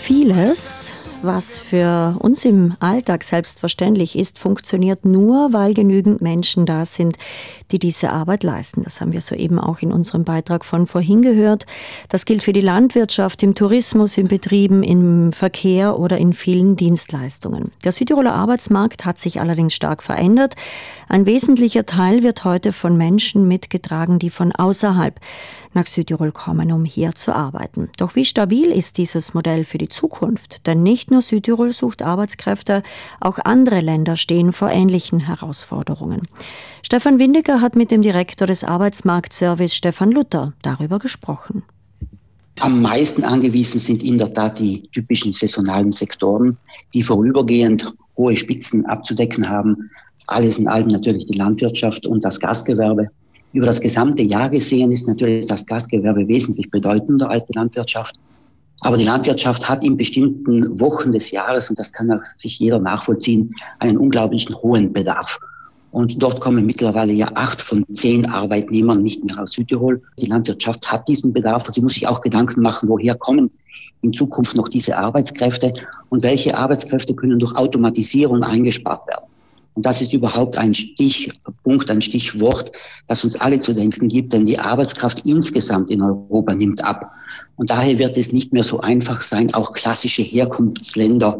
Vieles, was für uns im Alltag selbstverständlich ist, funktioniert nur, weil genügend Menschen da sind, die diese Arbeit leisten. Das haben wir soeben auch in unserem Beitrag von vorhin gehört. Das gilt für die Landwirtschaft, im Tourismus, in Betrieben, im Verkehr oder in vielen Dienstleistungen. Der Südtiroler Arbeitsmarkt hat sich allerdings stark verändert. Ein wesentlicher Teil wird heute von Menschen mitgetragen, die von außerhalb nach Südtirol kommen, um hier zu arbeiten. Doch wie stabil ist dieses Modell für die Zukunft? Denn nicht nur Südtirol sucht Arbeitskräfte, auch andere Länder stehen vor ähnlichen Herausforderungen. Stefan Windecker hat mit dem Direktor des Arbeitsmarktservice Stefan Luther darüber gesprochen. Am meisten angewiesen sind in der Tat die typischen saisonalen Sektoren, die vorübergehend hohe Spitzen abzudecken haben. Alles in allem natürlich die Landwirtschaft und das Gastgewerbe. Über das gesamte Jahr gesehen ist natürlich das Gastgewerbe wesentlich bedeutender als die Landwirtschaft. Aber die Landwirtschaft hat in bestimmten Wochen des Jahres, und das kann auch sich jeder nachvollziehen, einen unglaublichen hohen Bedarf. Und dort kommen mittlerweile ja 8 von 10 Arbeitnehmern nicht mehr aus Südtirol. Die Landwirtschaft hat diesen Bedarf und sie muss sich auch Gedanken machen, woher kommen in Zukunft noch diese Arbeitskräfte und welche Arbeitskräfte können durch Automatisierung eingespart werden. Und das ist überhaupt ein Stichpunkt, ein Stichwort, das uns alle zu denken gibt, denn die Arbeitskraft insgesamt in Europa nimmt ab. Und daher wird es nicht mehr so einfach sein, auch klassische Herkunftsländer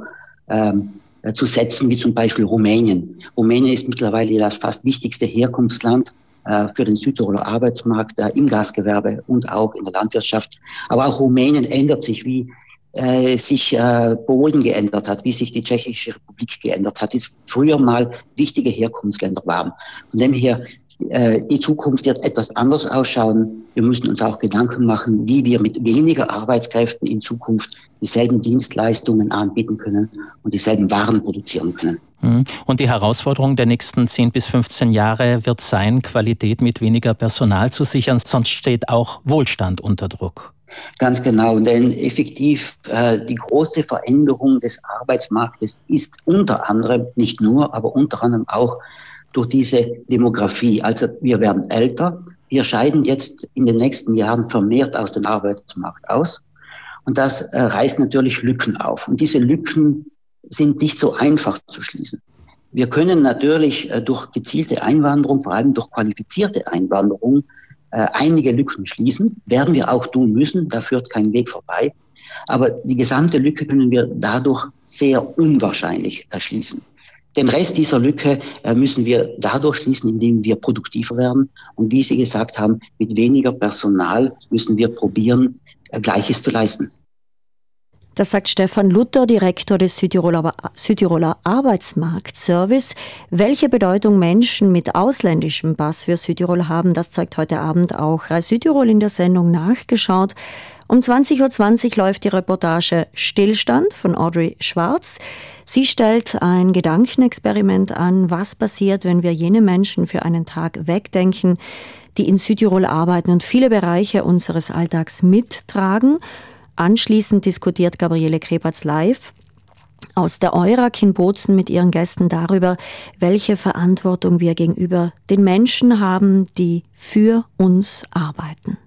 zu setzen, wie zum Beispiel Rumänien. Rumänien ist mittlerweile das fast wichtigste Herkunftsland für den Südtiroler Arbeitsmarkt im Gastgewerbe und auch in der Landwirtschaft. Aber auch Rumänien ändert sich, wie sich Polen geändert hat, wie sich die Tschechische Republik geändert hat, die früher mal wichtige Herkunftsländer waren. Von dem her, die Zukunft wird etwas anders ausschauen. Wir müssen uns auch Gedanken machen, wie wir mit weniger Arbeitskräften in Zukunft dieselben Dienstleistungen anbieten können und dieselben Waren produzieren können. Und die Herausforderung der nächsten 10 bis 15 Jahre wird sein, Qualität mit weniger Personal zu sichern, sonst steht auch Wohlstand unter Druck. Ganz genau, denn effektiv die große Veränderung des Arbeitsmarktes ist unter anderem, nicht nur, aber unter anderem auch durch diese Demografie. Also wir werden älter, wir scheiden jetzt in den nächsten Jahren vermehrt aus dem Arbeitsmarkt aus und das reißt natürlich Lücken auf. Und diese Lücken sind nicht so einfach zu schließen. Wir können natürlich durch gezielte Einwanderung, vor allem durch qualifizierte Einwanderung, einige Lücken schließen, werden wir auch tun müssen, da führt kein Weg vorbei. Aber die gesamte Lücke können wir dadurch sehr unwahrscheinlich schließen. Den Rest dieser Lücke müssen wir dadurch schließen, indem wir produktiver werden. Und wie Sie gesagt haben, mit weniger Personal müssen wir probieren, Gleiches zu leisten. Das sagt Stefan Luther, Direktor des Südtiroler Arbeitsmarktservice. Welche Bedeutung Menschen mit ausländischem Pass für Südtirol haben, das zeigt heute Abend auch Reis Südtirol in der Sendung nachgeschaut. Um 20.20 Uhr läuft die Reportage Stillstand von Audrey Schwarz. Sie stellt ein Gedankenexperiment an, was passiert, wenn wir jene Menschen für einen Tag wegdenken, die in Südtirol arbeiten und viele Bereiche unseres Alltags mittragen. Anschließend diskutiert Gabriele Krebatz live aus der EURAG in Bozen mit ihren Gästen darüber, welche Verantwortung wir gegenüber den Menschen haben, die für uns arbeiten.